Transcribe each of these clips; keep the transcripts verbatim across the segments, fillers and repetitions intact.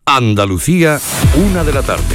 Andalucía, una de la tarde.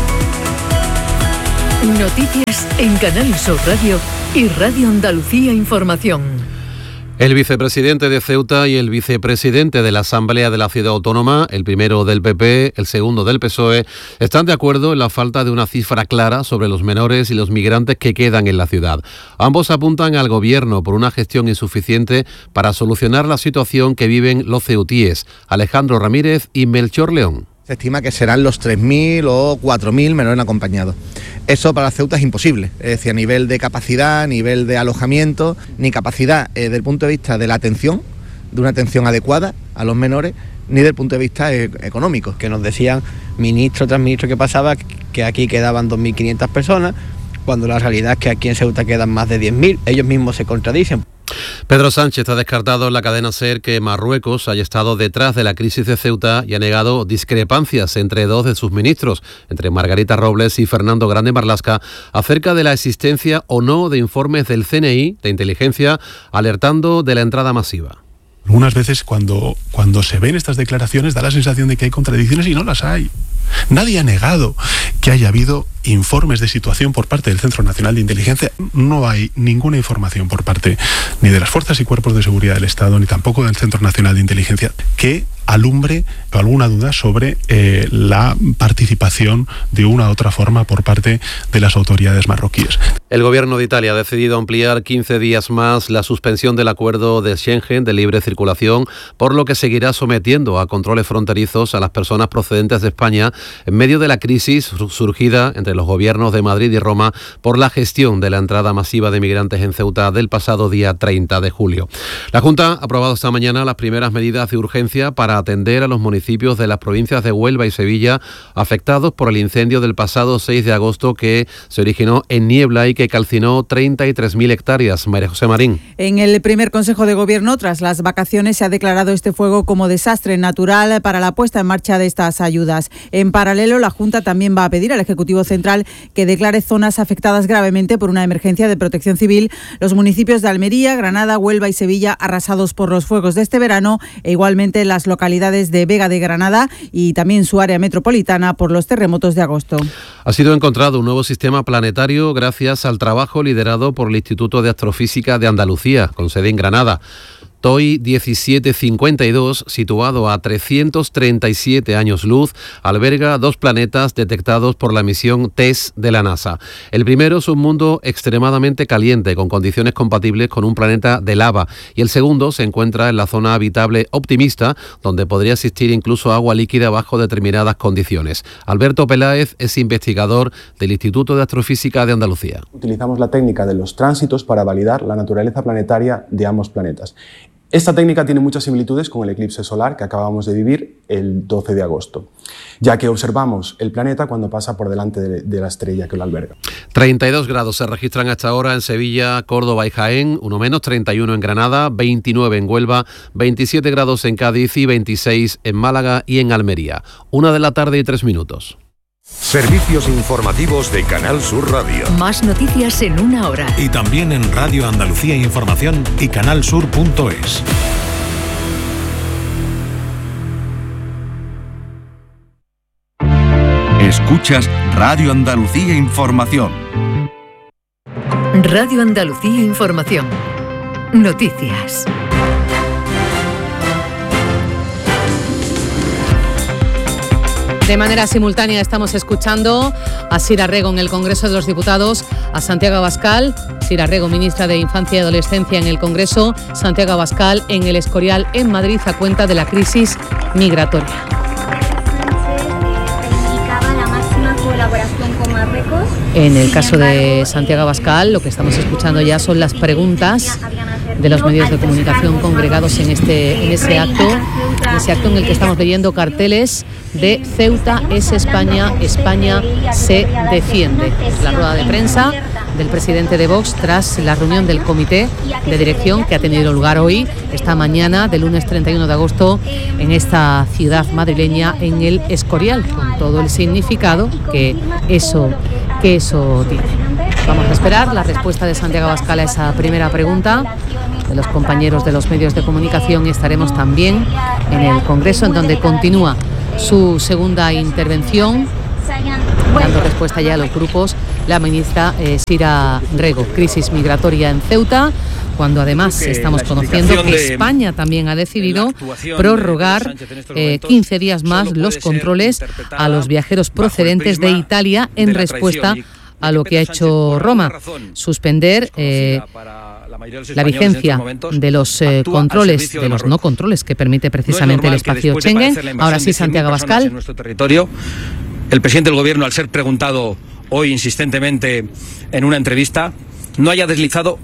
Noticias en Canal Sur Radio y Radio Andalucía Información. El vicepresidente de Ceuta y el vicepresidente de la Asamblea de la Ciudad Autónoma, el primero del P P, el segundo del P S O E, están de acuerdo en la falta de una cifra clara sobre los menores y los migrantes que quedan en la ciudad. Ambos apuntan al Gobierno por una gestión insuficiente para solucionar la situación que viven los ceutíes, Alejandro Ramírez y Melchor León. Se estima que serán los tres mil o cuatro mil menores acompañados. Eso para Ceuta es imposible, es decir, a nivel de capacidad, a nivel de alojamiento, ni capacidad eh, desde el punto de vista de la atención, de una atención adecuada a los menores, ni desde el punto de vista eh, económico. Que nos decían ministro tras ministro que pasaba que aquí quedaban dos mil quinientas personas, cuando la realidad es que aquí en Ceuta quedan más de diez mil, ellos mismos se contradicen. Pedro Sánchez ha descartado en la cadena SER que Marruecos haya estado detrás de la crisis de Ceuta y ha negado discrepancias entre dos de sus ministros, entre Margarita Robles y Fernando Grande Marlaska, acerca de la existencia o no de informes del C N I de inteligencia alertando de la entrada masiva. Algunas veces cuando, cuando se ven estas declaraciones da la sensación de que hay contradicciones y no las hay. Nadie ha negado que haya habido informes de situación por parte del Centro Nacional de Inteligencia. No hay ninguna información por parte ni de las fuerzas y cuerpos de seguridad del Estado, ni tampoco del Centro Nacional de Inteligencia, que alumbre alguna duda sobre eh, la participación de una u otra forma por parte de las autoridades marroquíes. El Gobierno de Italia ha decidido ampliar quince días más la suspensión del acuerdo de Schengen de libre circulación, por lo que seguirá sometiendo a controles fronterizos a las personas procedentes de España en medio de la crisis surgida entre los gobiernos de Madrid y Roma por la gestión de la entrada masiva de migrantes en Ceuta del pasado día treinta de julio. La Junta ha aprobado esta mañana las primeras medidas de urgencia para atender a los municipios de las provincias de Huelva y Sevilla afectados por el incendio del pasado seis de agosto que se originó en Niebla y que calcinó treinta y tres mil hectáreas. María José Marín. En el primer Consejo de Gobierno, tras las vacaciones, se ha declarado este fuego como desastre natural para la puesta en marcha de estas ayudas. En paralelo, la Junta también va a pedir al Ejecutivo Central que declare zonas afectadas gravemente por una emergencia de protección civil los municipios de Almería, Granada, Huelva y Sevilla arrasados por los fuegos de este verano e igualmente las localidades de Vega de Granada y también su área metropolitana por los terremotos de agosto. Ha sido encontrado un nuevo sistema planetario gracias al trabajo liderado por el Instituto de Astrofísica de Andalucía, con sede en Granada. T O I diecisiete cincuenta y dos, situado a trescientos treinta y siete años luz, alberga dos planetas detectados por la misión TESS de la NASA. El primero es un mundo extremadamente caliente, con condiciones compatibles con un planeta de lava, y el segundo se encuentra en la zona habitable optimista, donde podría existir incluso agua líquida bajo determinadas condiciones. Alberto Peláez es investigador del Instituto de Astrofísica de Andalucía. Utilizamos la técnica de los tránsitos para validar la naturaleza planetaria de ambos planetas. Esta técnica tiene muchas similitudes con el eclipse solar que acabamos de vivir el doce de agosto, ya que observamos el planeta cuando pasa por delante de, de la estrella que lo alberga. treinta y dos grados se registran hasta ahora en Sevilla, Córdoba y Jaén, uno menos, treinta y uno en Granada, veintinueve en Huelva, veintisiete grados en Cádiz y veintiséis en Málaga y en Almería. Una de la tarde y tres minutos. Servicios informativos de Canal Sur Radio. Más noticias en una hora. Y también en Radio Andalucía Información y canalsur punto es. Escuchas Radio Andalucía Información. Radio Andalucía Información. Noticias. De manera simultánea estamos escuchando a Sira Rego en el Congreso de los Diputados, a Santiago Abascal, Sira Rego, ministra de Infancia y Adolescencia en el Congreso, Santiago Abascal en el Escorial en Madrid a cuenta de la crisis migratoria. En el caso de Santiago Abascal, lo que estamos escuchando ya son las preguntas de los medios de comunicación congregados en este en ese acto, en ese acto en el que estamos leyendo carteles de Ceuta es España, España se defiende. Es la rueda de prensa del presidente de Vox tras la reunión del comité de dirección que ha tenido lugar hoy, esta mañana del lunes treinta y uno de agosto, en esta ciudad madrileña, en el Escorial, con todo el significado que eso, que eso tiene. Vamos a esperar la respuesta de Santiago Abascal a esa primera pregunta de los compañeros de los medios de comunicación y estaremos también en el Congreso, en donde continúa su segunda intervención, dando respuesta ya a los grupos, la ministra eh, Sira Rego. Crisis migratoria en Ceuta, cuando además estamos conociendo que España también ha decidido prorrogar eh, quince días más los controles a los viajeros procedentes de Italia en respuesta a lo que ha hecho Roma, suspender eh, la vigencia de los eh, controles, de los no controles que permite precisamente el espacio Schengen. Ahora sí, Santiago Abascal. El presidente del Gobierno, al ser preguntado hoy insistentemente en una entrevista, no haya deslizado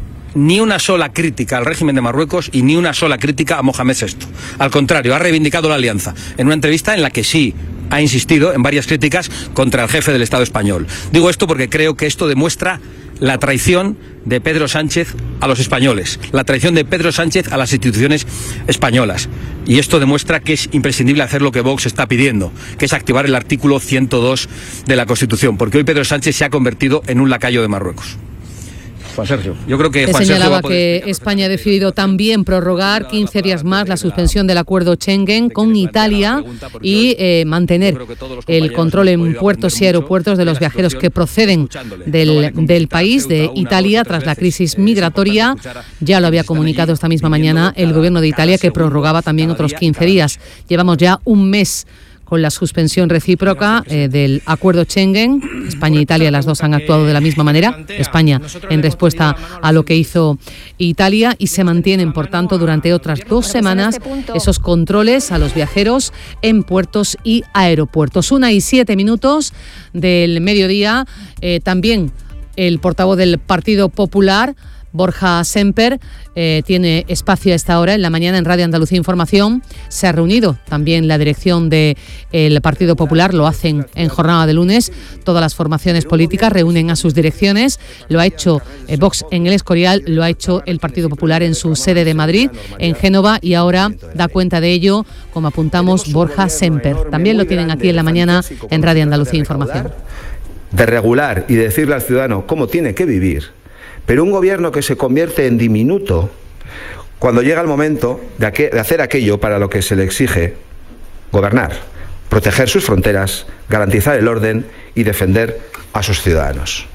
ni una sola crítica al régimen de Marruecos y ni una sola crítica a Mohamed sexto. Al contrario, ha reivindicado la alianza en una entrevista en la que sí ha insistido en varias críticas contra el jefe del Estado español. Digo esto porque creo que esto demuestra la traición de Pedro Sánchez a los españoles, la traición de Pedro Sánchez a las instituciones españolas. Y esto demuestra que es imprescindible hacer lo que Vox está pidiendo, que es activar el artículo ciento dos de la Constitución, porque hoy Pedro Sánchez se ha convertido en un lacayo de Marruecos. Juan Sergio, yo creo que Juan señalaba Sergio que España ha decidido también prorrogar quince días más la suspensión del acuerdo Schengen con Italia y eh, mantener el control en puertos y aeropuertos de los viajeros que proceden del, del país, de Italia, tras la crisis migratoria. Ya lo había comunicado esta misma mañana el gobierno de Italia, que prorrogaba también otros quince días. Llevamos ya un mes con la suspensión recíproca eh, del acuerdo Schengen. España e Italia, las dos han actuado de la misma manera. España en respuesta a lo que hizo Italia, y se mantienen, por tanto, durante otras dos semanas esos controles a los viajeros en puertos y aeropuertos. Una y siete minutos del mediodía. Eh, también el portavoz del Partido Popular, Borja Semper, eh, tiene espacio a esta hora en la mañana en Radio Andalucía Información. Se ha reunido también la dirección del Partido Popular, lo hacen en jornada de lunes. Todas las formaciones políticas reúnen a sus direcciones. Lo ha hecho eh, Vox en El Escorial, lo ha hecho el Partido Popular en su sede de Madrid, en Génova, y ahora da cuenta de ello, como apuntamos, Borja Semper. También lo tienen aquí en la mañana en Radio Andalucía Información. De regular y de decirle al ciudadano cómo tiene que vivir. Pero un gobierno que se convierte en diminuto cuando llega el momento de, aqu- de hacer aquello para lo que se le exige gobernar, proteger sus fronteras, garantizar el orden y defender a sus ciudadanos.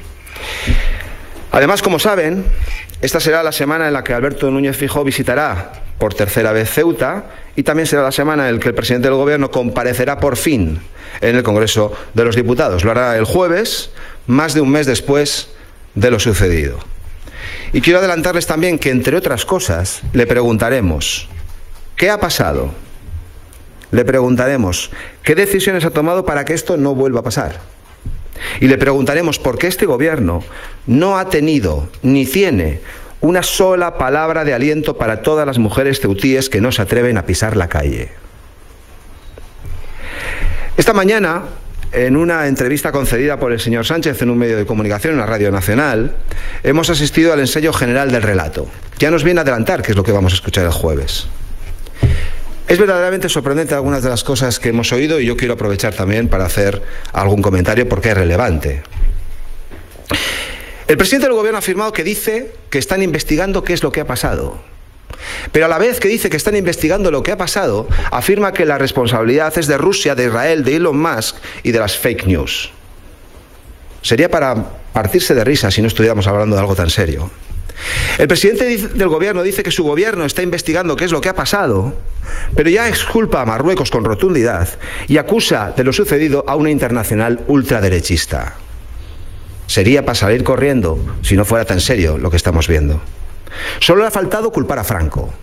Además, como saben, esta será la semana en la que Alberto Núñez Feijóo visitará por tercera vez Ceuta, y también será la semana en la que el presidente del Gobierno comparecerá por fin en el Congreso de los Diputados. Lo hará el jueves, más de un mes después de lo sucedido. Y quiero adelantarles también que, entre otras cosas, le preguntaremos ¿qué ha pasado? Le preguntaremos ¿qué decisiones ha tomado para que esto no vuelva a pasar? Y le preguntaremos por qué este gobierno no ha tenido ni tiene una sola palabra de aliento para todas las mujeres ceutíes que no se atreven a pisar la calle. Esta mañana, en una entrevista concedida por el señor Sánchez en un medio de comunicación, en la Radio Nacional, hemos asistido al ensayo general del relato. Ya nos viene a adelantar qué es lo que vamos a escuchar el jueves. Es verdaderamente sorprendente algunas de las cosas que hemos oído, y yo quiero aprovechar también para hacer algún comentario porque es relevante. El presidente del Gobierno ha afirmado que dice que están investigando qué es lo que ha pasado. Pero a la vez que dice que están investigando lo que ha pasado, afirma que la responsabilidad es de Rusia, de Israel, de Elon Musk y de las fake news. Sería para partirse de risa si no estuviéramos hablando de algo tan serio. El presidente del Gobierno dice que su gobierno está investigando qué es lo que ha pasado, pero ya exculpa a Marruecos con rotundidad y acusa de lo sucedido a una internacional ultraderechista. Sería para salir corriendo si no fuera tan serio lo que estamos viendo. Solo le ha faltado culpar a Franco.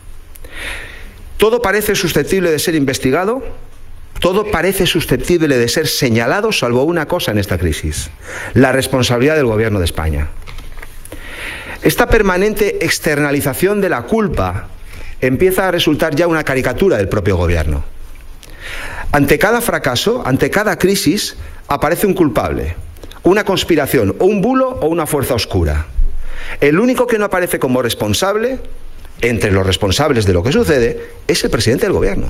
Todo parece susceptible de ser investigado, todo parece susceptible de ser señalado, salvo una cosa en esta crisis: la responsabilidad del Gobierno de España. Esta permanente externalización de la culpa empieza a resultar ya una caricatura del propio Gobierno. Ante cada fracaso, ante cada crisis, aparece un culpable, una conspiración, o un bulo o una fuerza oscura. El único que no aparece como responsable, entre los responsables de lo que sucede, es el presidente del Gobierno.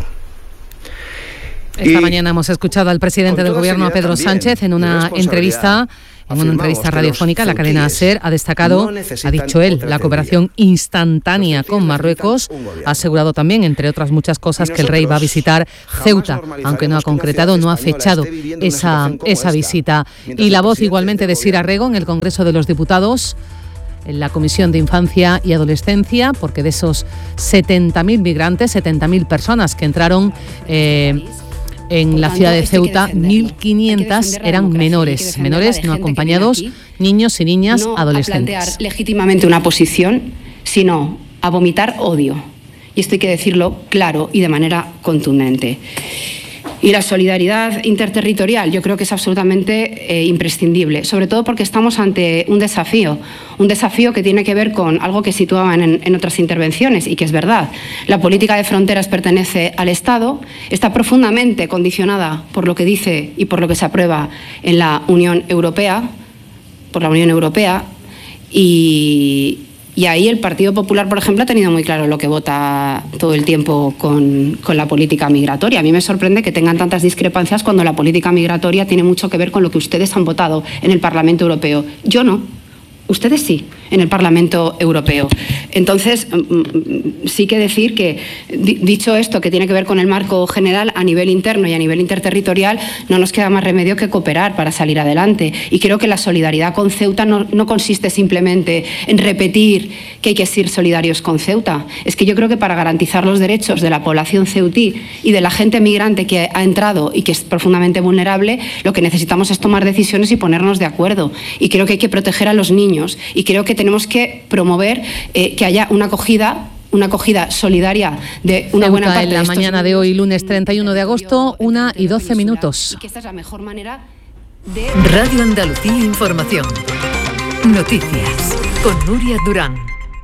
Esta y mañana hemos escuchado al presidente del Gobierno, a Pedro Sánchez, en una entrevista En una entrevista radiofónica, la cadena SER ha destacado, no ha dicho él, la cooperación instantánea con Marruecos. Ha asegurado también, entre otras muchas cosas, que el rey va a visitar Ceuta, aunque no ha concretado, no ha fechado esa, esa visita. Y la voz igualmente de Sira Rego en el Congreso de los Diputados, en la Comisión de Infancia y Adolescencia, porque de esos setenta mil migrantes, setenta mil personas que entraron eh, en la ciudad de Ceuta, mil quinientas eran menores, menores no acompañados, niños y niñas adolescentes. No a plantear legítimamente una posición, sino a vomitar odio. Y esto hay que decirlo claro y de manera contundente. Y la solidaridad interterritorial yo creo que es absolutamente eh, imprescindible, sobre todo porque estamos ante un desafío, un desafío que tiene que ver con algo que situaban en, en otras intervenciones y que es verdad. La política de fronteras pertenece al Estado, está profundamente condicionada por lo que dice y por lo que se aprueba en la Unión Europea, por la Unión Europea y... Y ahí el Partido Popular, por ejemplo, ha tenido muy claro lo que vota todo el tiempo con, con la política migratoria. A mí me sorprende que tengan tantas discrepancias cuando la política migratoria tiene mucho que ver con lo que ustedes han votado en el Parlamento Europeo. Yo no. Ustedes sí, en el Parlamento Europeo. Entonces, sí que decir que, dicho esto, que tiene que ver con el marco general a nivel interno y a nivel interterritorial, no nos queda más remedio que cooperar para salir adelante. Y creo que la solidaridad con Ceuta no, no consiste simplemente en repetir que hay que ser solidarios con Ceuta. Es que yo creo que para garantizar los derechos de la población ceutí y de la gente migrante que ha entrado y que es profundamente vulnerable, lo que necesitamos es tomar decisiones y ponernos de acuerdo. Y creo que hay que proteger a los niños. Y creo que tenemos que promover eh, que haya una acogida, una acogida solidaria de una buena parte en la de estos mañana de hoy, lunes treinta y uno de agosto, una y doce minutos. Y que esta es la mejor manera de... Radio Andalucía Información. Noticias con Nuria Durán.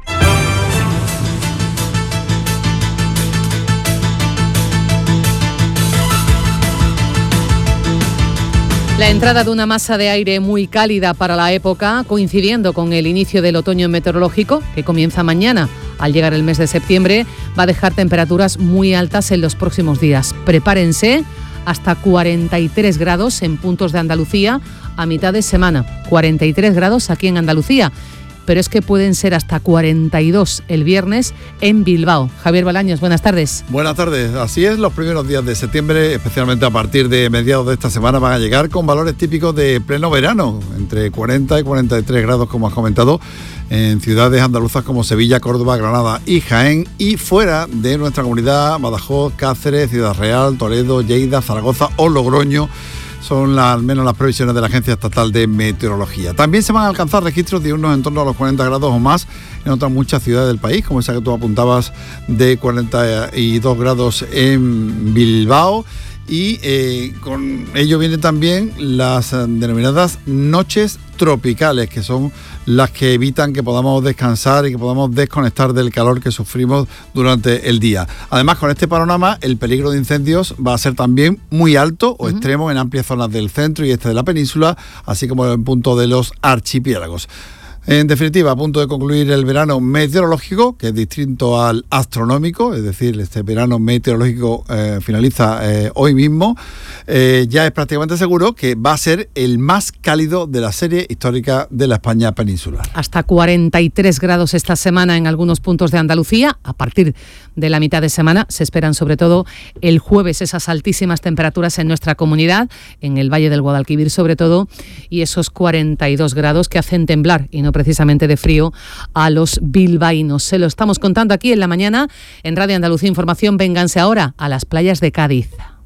La entrada de una masa de aire muy cálida para la época, coincidiendo con el inicio del otoño meteorológico, que comienza mañana. Al llegar el mes de septiembre, va a dejar temperaturas muy altas en los próximos días. Prepárense, hasta cuarenta y tres grados en puntos de Andalucía a mitad de semana. cuarenta y tres grados aquí en Andalucía. Pero es que pueden ser hasta cuarenta y dos el viernes en Bilbao. Javier Bolaños, buenas tardes. Buenas tardes. Así es, los primeros días de septiembre, especialmente a partir de mediados de esta semana, van a llegar con valores típicos de pleno verano, entre cuarenta y cuarenta y tres grados, como has comentado, en ciudades andaluzas como Sevilla, Córdoba, Granada y Jaén, y fuera de nuestra comunidad, Badajoz, Cáceres, Ciudad Real, Toledo, Lleida, Zaragoza o Logroño. Son la, al menos las previsiones de la Agencia Estatal de Meteorología. También se van a alcanzar registros diurnos en torno a los cuarenta grados o más en otras muchas ciudades del país, como esa que tú apuntabas de cuarenta y dos grados en Bilbao. Y eh, con ello vienen también las denominadas noches tropicales, que son las que evitan que podamos descansar y que podamos desconectar del calor que sufrimos durante el día. Además, con este panorama, el peligro de incendios va a ser también muy alto o uh-huh. extremo en amplias zonas del centro y este de la península, así como en punto de los archipiélagos. En definitiva, a punto de concluir el verano meteorológico, que es distinto al astronómico, es decir, este verano meteorológico eh, finaliza eh, hoy mismo. Eh, ya es prácticamente seguro que va a ser el más cálido de la serie histórica de la España peninsular. Hasta cuarenta y tres grados esta semana en algunos puntos de Andalucía. A partir de la mitad de semana se esperan sobre todo el jueves esas altísimas temperaturas en nuestra comunidad, en el Valle del Guadalquivir sobre todo, y esos cuarenta y dos grados que hacen temblar y no precisamente de frío a los bilbaínos. Se lo estamos contando aquí en la mañana en Radio Andalucía Información. Vénganse ahora a las playas de Cádiz.